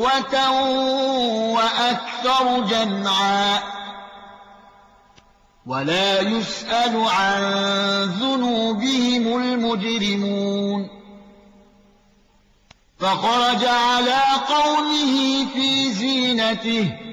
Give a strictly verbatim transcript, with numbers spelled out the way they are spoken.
وأكثر جمعا ولا يسأل عن ذنوبهم المجرمون فخرج على قومه في زينته